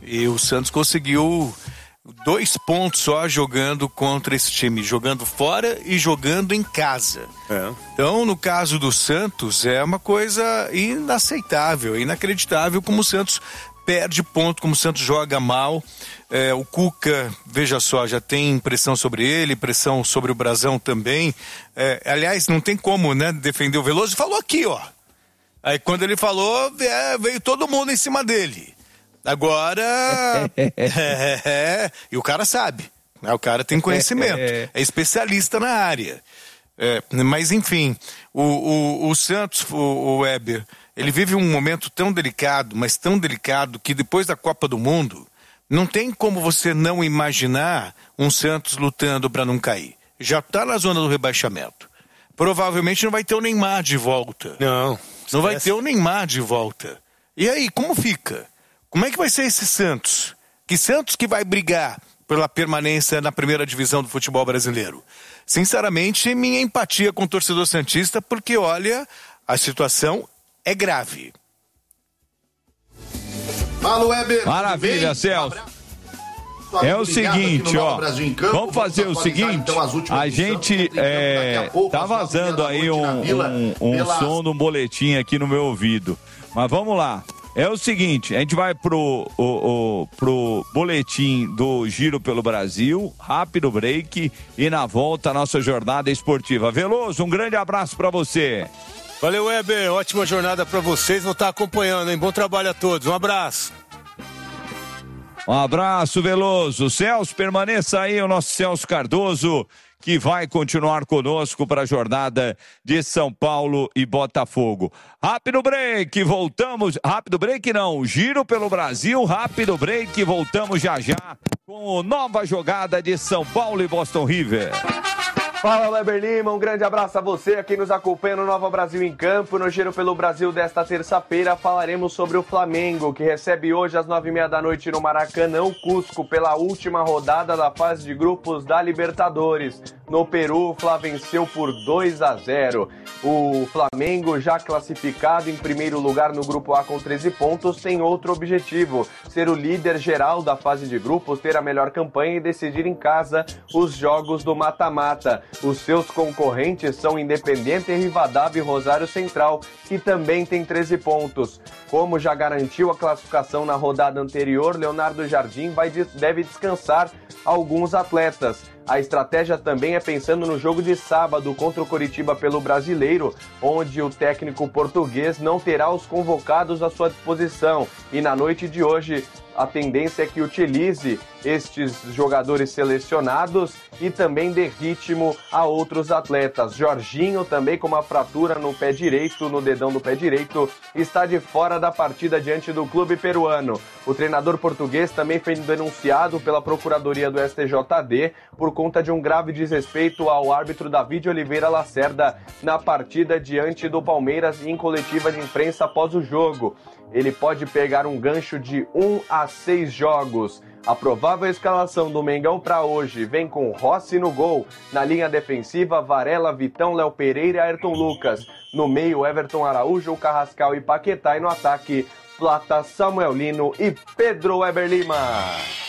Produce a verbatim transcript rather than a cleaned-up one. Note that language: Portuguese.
E o Santos conseguiu dois pontos só jogando contra esse time, jogando fora e jogando em casa. É. Então, no caso do Santos, é uma coisa inaceitável, inacreditável como o Santos perde ponto, como o Santos joga mal. É, o Cuca, veja só, já tem pressão sobre ele, pressão sobre o Brasão também. É, aliás, não tem como, né, defender o Veloso. Falou aqui, ó. Aí quando ele falou, é, veio todo mundo em cima dele. Agora, é, é, e o cara sabe, né? O cara tem conhecimento, é especialista na área. É, mas enfim, o, o, o Santos, o, o Weber, ele vive um momento tão delicado, mas tão delicado, que depois da Copa do Mundo, não tem como você não imaginar um Santos lutando para não cair. Já está na zona do rebaixamento. Provavelmente não vai ter o Neymar de volta. Não. Não vai ter o Neymar de volta. E aí, como fica? Como é que vai ser esse Santos? Que Santos que vai brigar pela permanência na primeira divisão do futebol brasileiro? Sinceramente, minha empatia com o torcedor santista, porque, olha, a situação é grave. Fala, Weber. Maravilha, Celso. É o seguinte, ó, vamos fazer o seguinte, a gente é, tá vazando aí um, um, um som de um boletim aqui no meu ouvido, mas vamos lá. É o seguinte, a gente vai pro, o, o, pro boletim do Giro pelo Brasil, rápido break e na volta a nossa jornada esportiva. Veloso, um grande abraço pra você. Valeu, Weber, ótima jornada pra vocês, vou estar acompanhando, hein? Bom trabalho a todos, um abraço. Um abraço, Veloso. Celso, permaneça aí, o nosso Celso Cardoso, que vai continuar conosco para a jornada de São Paulo e Botafogo. Rápido break, voltamos. Rápido break não, Giro pelo Brasil, rápido break, voltamos já já com a nova jogada de São Paulo e Boston River. Fala, Weber Lima, um grande abraço a você, a quem nos acompanha no Nova Brasil em Campo. No Giro pelo Brasil desta terça-feira falaremos sobre o Flamengo, que recebe hoje às nove e meia da noite no Maracanã o Cusco pela última rodada da fase de grupos da Libertadores. No Peru, o Fla venceu por dois a zero. O Flamengo, já classificado em primeiro lugar no Grupo A com treze pontos, tem outro objetivo: ser o líder geral da fase de grupos, ter a melhor campanha e decidir em casa os jogos do mata-mata. Os seus concorrentes são Independiente, Rivadavia e Rosário Central, que também tem treze pontos. Como já garantiu a classificação na rodada anterior, Leonardo Jardim vai, deve descansar alguns atletas. A estratégia também é pensando no jogo de sábado contra o Coritiba pelo Brasileiro, onde o técnico português não terá os convocados à sua disposição. E na noite de hoje, a tendência é que utilize estes jogadores selecionados e também dê ritmo a outros atletas. Jorginho, também com uma fratura no pé direito, no dedão do pé direito, está de fora da partida diante do clube peruano. O treinador português também foi denunciado pela Procuradoria do S T J D por conta de um grave desrespeito ao árbitro David Oliveira Lacerda na partida diante do Palmeiras e em coletiva de imprensa após o jogo. Ele pode pegar um gancho de um a seis jogos. A provável escalação do Mengão para hoje vem com Rossi no gol. Na linha defensiva, Varela, Vitão, Léo Pereira e Ayrton Lucas. No meio, Everton Araújo, Carrascal e Paquetá. E no ataque, Plata, Samuel Lino e Pedro Weber Lima.